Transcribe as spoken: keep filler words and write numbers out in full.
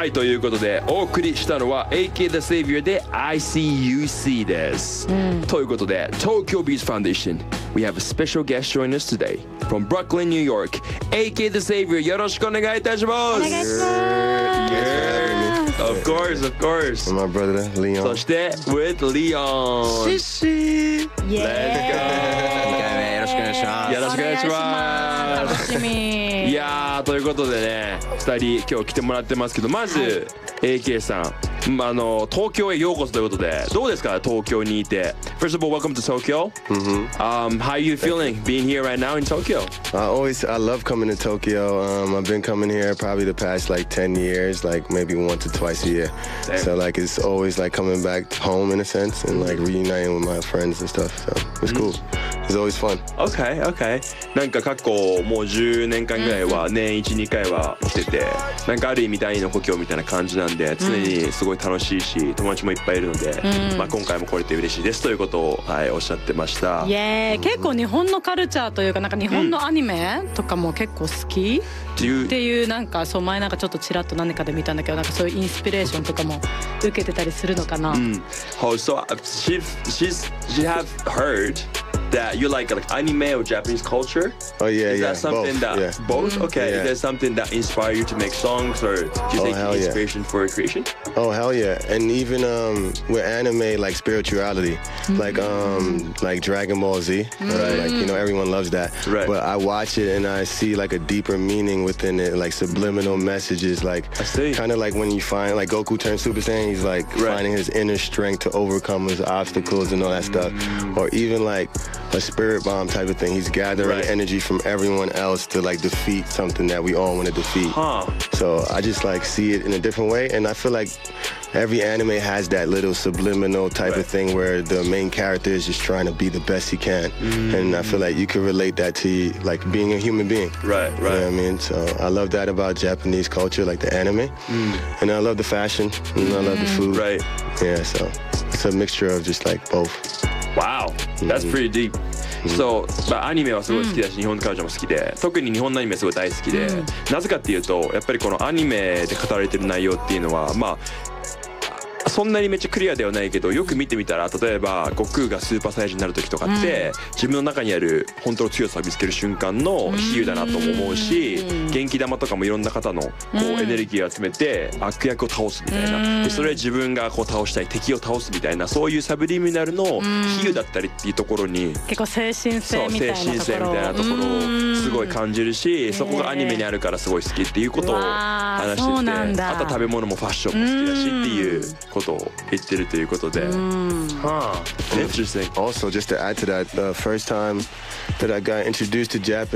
はいということでお送りしたのは エーケー The Savior で アイシーユーシー です、うん、ということで Tokyo Beats Foundation We have a special guest join us today from Brooklyn, New York エーケー The Savior よろしくお願いいたしますお願いします yeah. Of course, of course My brother, Leon そして with Leon シシ Let's go にかいめよろしくお願いしますよろしくお願いします楽しみいやーということでねふたり今日来てもらってますけどまず、はい、エーケー さんあの東京へようこそということでどうですか東京にいて First of all, welcome to Tokyo、mm-hmm. um, How are you feeling being here right now in Tokyo? I always, I love coming to Tokyo um, I've been coming here probably the past like ten years like maybe once or twice a year Same. So like it's always like coming back home in a sense and like reuniting with my friends and stuff so it's cool、mm-hmm. It's always fun Okay, okay なんか過去もうじゅうねんかんぐらいは年いち、にかいは来ててなんかある意味第二の故郷みたいな感じなんで常にすごい楽しいし友達もいっぱいいるので、まあ今回も来れて嬉しいですということを、はい、おっしゃってましたイエーイ結構日本のカルチャーというかなんか日本のアニメとかも結構好き、っていうなんかそう前なんかちょっとちらっと何かで見たんだけどなんかそういうインスピレーションとかも受けてたりするのかな、うん、 oh, so she, she's, she have heard that you like like anime or Japanese culture? Oh yeah, Is yeah. that something both, that yeah. both? Okay. Yeah. Is that something that inspire you to make songs or do you oh, take inspiration yeah. for creation? Oh hell yeah! And even um, with anime like spirituality, mm-hmm. like um, like Dragon Ball Z, mm-hmm. right? Like you know everyone loves that. Right. But I watch it and I see like a deeper meaning within it, like subliminal messages, like kind of like when you find like Goku turns Super Saiyan, he's like right. finding his inner strength to overcome his obstacles and all that stuff, or even like a spirit bomb type of thing. He's gathering right. energy from everyone else to like defeat something that we all want to defeat. Huh. So I just like see it in a different way, and I feel like every anime has that little subliminal type right. of thing where the main character is just trying to be the best he can, mm. and I feel like you can relate that to like being a human being. Right, right. You know what I mean? So I love that about Japanese culture, like the anime, mm. and I love the fashion, and I love the food. Right. Yeah, so it's a mixture of just like both. Wow, that's pretty deep. So, まあアニメはすごい好きだし、日本のカルチャーも好きで、特に日本のアニメすごい大好きで、なぜかっていうとやっぱりこのアニメで語られてる内容っていうのはまあそんなにめっちゃクリアではないけどよく見てみたら例えば悟空がスーパーサイヤ人になる時とかって、うん、自分の中にある本当の強さを見つける瞬間の比喩だなとも思うし、うん、元気玉とかもいろんな方のこうエネルギーを集めて悪役を倒すみたいな、でそれで自分がこう倒したい敵を倒すみたいなそういうサブリミナルの比喩だったりっていうところに結構精神性みたいなところ、 精神性みたいなところをすごい感じるし、そこがアニメにあるからすごい好きっていうことを話してて、あと食べ物もファッションも好きだしっていうことを言ってるということで、huh. Interesting. Also, just to add to that, the first time that I got introduced to Japanese